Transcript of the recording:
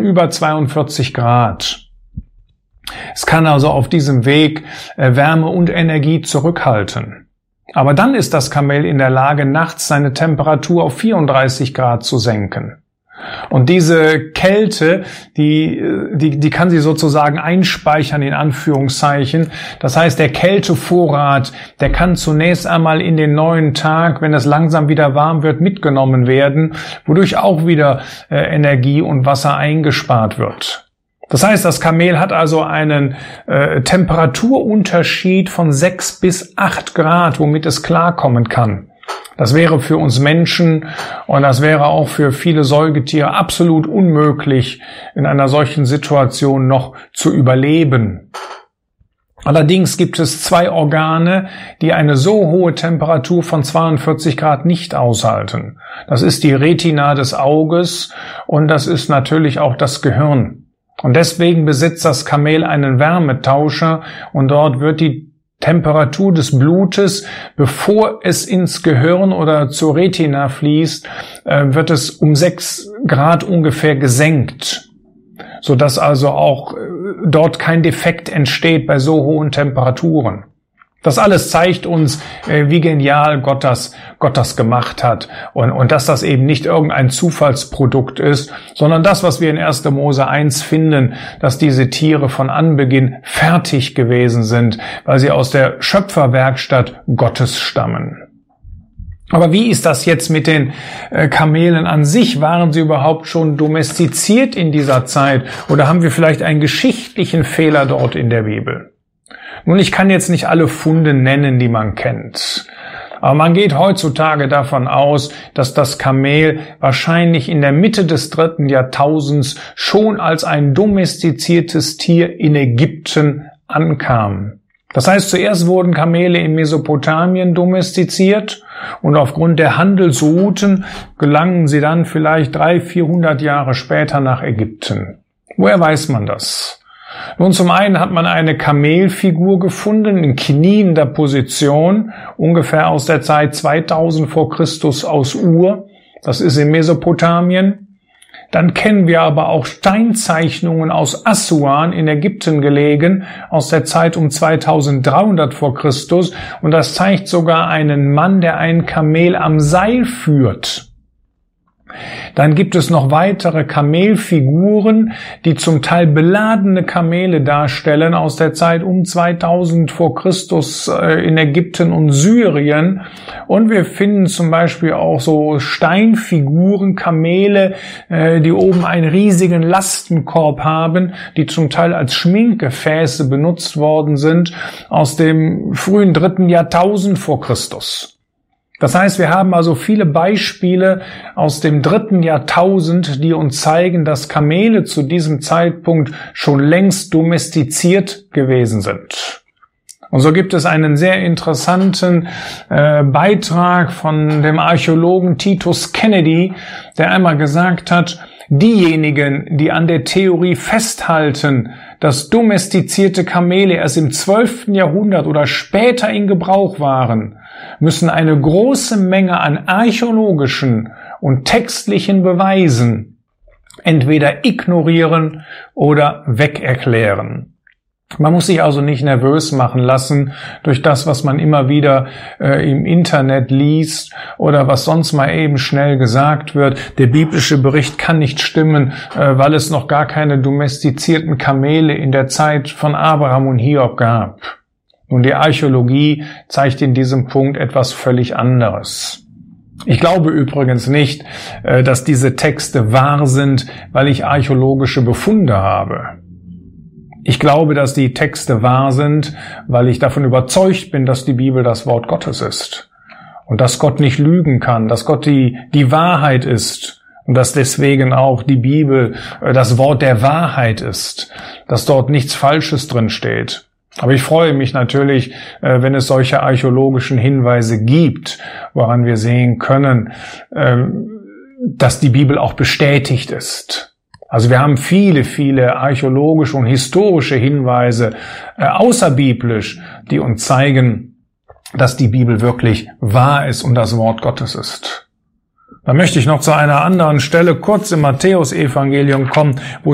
über 42 Grad. Es kann also auf diesem Weg Wärme und Energie zurückhalten. Aber dann ist das Kamel in der Lage, nachts seine Temperatur auf 34 Grad zu senken. Und diese Kälte, die kann sie sozusagen einspeichern, in Anführungszeichen. Das heißt, der Kältevorrat, der kann zunächst einmal in den neuen Tag, wenn es langsam wieder warm wird, mitgenommen werden, wodurch auch wieder Energie und Wasser eingespart wird. Das heißt, das Kamel hat also einen Temperaturunterschied von 6 bis 8 Grad, womit es klarkommen kann. Das wäre für uns Menschen und das wäre auch für viele Säugetiere absolut unmöglich, in einer solchen Situation noch zu überleben. Allerdings gibt es 2 Organe, die eine so hohe Temperatur von 42 Grad nicht aushalten. Das ist die Retina des Auges und das ist natürlich auch das Gehirn. Und deswegen besitzt das Kamel einen Wärmetauscher und dort wird die Temperatur des Blutes, bevor es ins Gehirn oder zur Retina fließt, wird es um 6 Grad ungefähr gesenkt, sodass also auch dort kein Defekt entsteht bei so hohen Temperaturen. Das alles zeigt uns, wie genial Gott das gemacht hat und dass das eben nicht irgendein Zufallsprodukt ist, sondern das, was wir in 1. Mose 1 finden, dass diese Tiere von Anbeginn fertig gewesen sind, weil sie aus der Schöpferwerkstatt Gottes stammen. Aber wie ist das jetzt mit den Kamelen an sich? Waren sie überhaupt schon domestiziert in dieser Zeit oder haben wir vielleicht einen geschichtlichen Fehler dort in der Bibel? Nun, ich kann jetzt nicht alle Funde nennen, die man kennt. Aber man geht heutzutage davon aus, dass das Kamel wahrscheinlich in der Mitte des 3. Jahrtausends schon als ein domestiziertes Tier in Ägypten ankam. Das heißt, zuerst wurden Kamele in Mesopotamien domestiziert und aufgrund der Handelsrouten gelangen sie dann vielleicht 300-400 Jahre später nach Ägypten. Woher weiß man das? Nun, zum einen hat man eine Kamelfigur gefunden in kniender Position, ungefähr aus der Zeit 2000 vor Christus aus Ur. Das ist in Mesopotamien. Dann kennen wir aber auch Steinzeichnungen aus Assuan in Ägypten gelegen, aus der Zeit um 2300 vor Christus. Und das zeigt sogar einen Mann, der ein Kamel am Seil führt. Dann gibt es noch weitere Kamelfiguren, die zum Teil beladene Kamele darstellen aus der Zeit um 2000 vor Christus in Ägypten und Syrien. Und wir finden zum Beispiel auch so Steinfiguren, Kamele, die oben einen riesigen Lastenkorb haben, die zum Teil als Schminkgefäße benutzt worden sind aus dem frühen 3. Jahrtausend vor Christus. Das heißt, wir haben also viele Beispiele aus dem 3. Jahrtausend, die uns zeigen, dass Kamele zu diesem Zeitpunkt schon längst domestiziert gewesen sind. Und so gibt es einen sehr interessanten Beitrag von dem Archäologen Titus Kennedy, der einmal gesagt hat, diejenigen, die an der Theorie festhalten, dass domestizierte Kamele erst im 12. Jahrhundert oder später in Gebrauch waren, müssen eine große Menge an archäologischen und textlichen Beweisen entweder ignorieren oder wegerklären. Man muss sich also nicht nervös machen lassen durch das, was man immer wieder im Internet liest oder was sonst mal eben schnell gesagt wird. Der biblische Bericht kann nicht stimmen, weil es noch gar keine domestizierten Kamele in der Zeit von Abraham und Hiob gab. Nun, die Archäologie zeigt in diesem Punkt etwas völlig anderes. Ich glaube übrigens nicht, dass diese Texte wahr sind, weil ich archäologische Befunde habe. Ich glaube, dass die Texte wahr sind, weil ich davon überzeugt bin, dass die Bibel das Wort Gottes ist. Und dass Gott nicht lügen kann, dass Gott die Wahrheit ist. Und dass deswegen auch die Bibel das Wort der Wahrheit ist. Dass dort nichts Falsches drin steht. Aber ich freue mich natürlich, wenn es solche archäologischen Hinweise gibt, woran wir sehen können, dass die Bibel auch bestätigt ist. Also wir haben viele archäologische und historische Hinweise außerbiblisch, die uns zeigen, dass die Bibel wirklich wahr ist und das Wort Gottes ist. Dann möchte ich noch zu einer anderen Stelle kurz im Matthäusevangelium kommen, wo